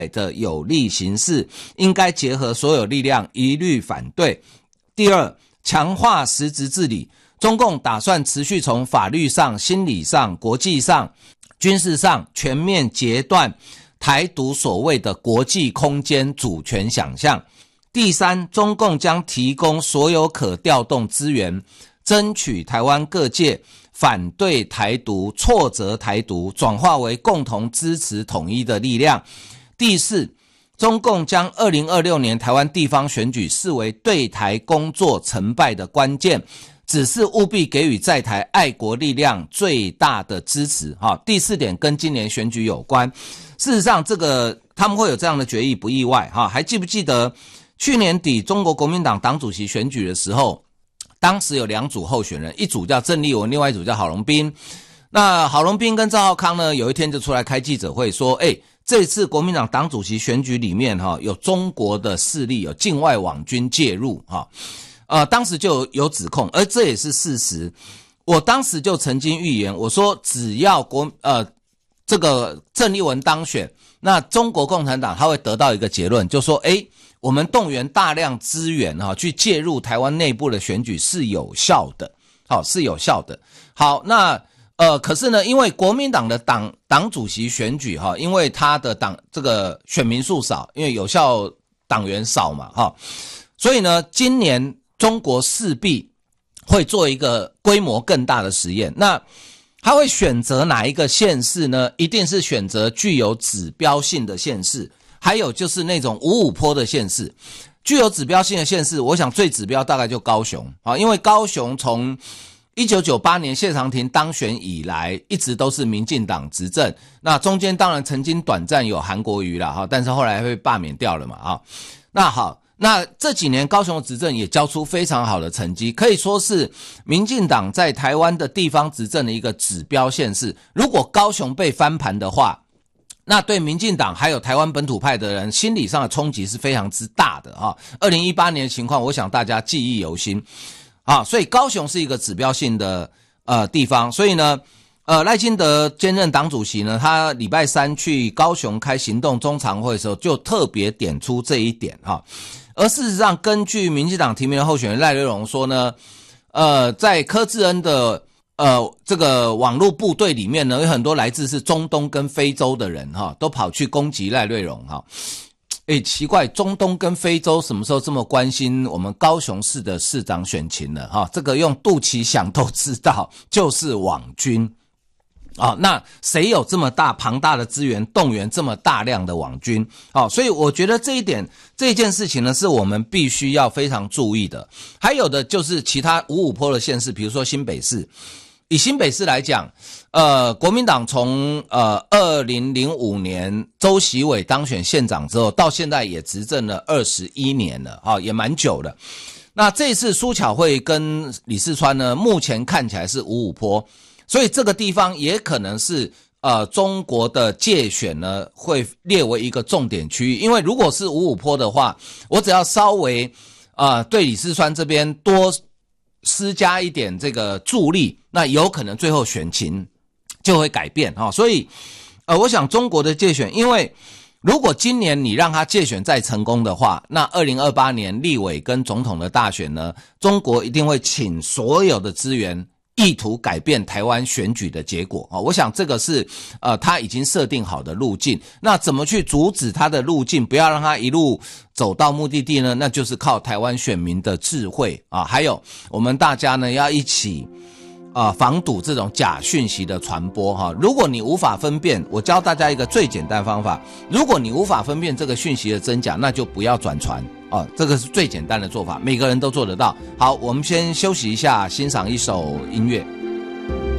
的有利形势，应该结合所有力量一律反对。第二，强化实质治理，中共打算持续从法律上、心理上、国际上、军事上全面截断台独所谓的国际空间主权想象。第三，中共将提供所有可调动资源，争取台湾各界反对台独、挫折台独，转化为共同支持统一的力量。第四，中共将2026年台湾地方选举视为对台工作成败的关键，只是务必给予在台爱国力量最大的支持。第四点跟今年选举有关。事实上，这个他们会有这样的决议不意外。还记不记得去年底中国国民党党主席选举的时候，当时有2组候选人，一组叫郑丽文，另外一组叫郝龙斌。那郝龙斌跟赵少康呢，有一天就出来开记者会说，这次国民党党主席选举里面有中国的势力，有境外网军介入当时就有指控，而这也是事实。我当时就曾经预言，我说只要这个郑丽文当选，那中国共产党他会得到一个结论，就说我们动员大量资源去介入台湾内部的选举是有效的，是有效的。好，那可是呢，因为国民党的党主席选举因为他的这个选民数少，因为有效党员少嘛所以呢，今年中国势必会做一个规模更大的实验。那他会选择哪一个县市呢？一定是选择具有指标性的县市，还有就是那种五坡的县市。具有指标性的县市，我想最指标大概就高雄因为高雄从1998年谢长廷当选以来，一直都是民进党执政。那中间当然曾经短暂有韩国瑜啦但是后来被罢免掉了嘛那好，那这几年高雄的执政也交出非常好的成绩，可以说是民进党在台湾的地方执政的一个指标县市。如果高雄被翻盘的话，那对民进党还有台湾本土派的人心理上的冲击是非常之大的2018年的情况，我想大家记忆犹新所以高雄是一个指标性的地方。所以呢赖清德兼任党主席呢，他礼拜三去高雄开行动中常会的时候，就特别点出这一点而事实上，根据民进党提名的候选人赖瑞隆说呢，在柯志恩的这个网络部队里面呢，有很多来自是中东跟非洲的人都跑去攻击赖瑞隆奇怪，中东跟非洲什么时候这么关心我们高雄市的市长选情了这个用肚脐想都知道，就是网军那谁有这么庞大的资源动员这么大量的网军所以我觉得这件事情呢，是我们必须要非常注意的。还有的就是其他五坡的县市，比如说新北市。以新北市来讲，国民党从2005年周习伟当选县长之后，到现在也执政了21年了也蛮久了。那这次苏巧慧跟李四川呢，目前看起来是五坡，所以这个地方也可能是中国的介选呢会列为一个重点区域。因为如果是五坡的话，我只要稍微对李四川这边多施加一点这个助力，那有可能最后选情就会改变所以我想中国的介选，因为如果今年你让他介选再成功的话，那2028年立委跟总统的大选呢，中国一定会倾所有的资源意图改变台湾选举的结果我想这个是他已经设定好的路径。那怎么去阻止他的路径，不要让他一路走到目的地呢？那就是靠台湾选民的智慧还有我们大家呢要一起防堵这种假讯息的传播如果你无法分辨，我教大家一个最简单方法，如果你无法分辨这个讯息的真假，那就不要转传这个是最简单的做法，每个人都做得到。好，我们先休息一下，欣赏一首音乐。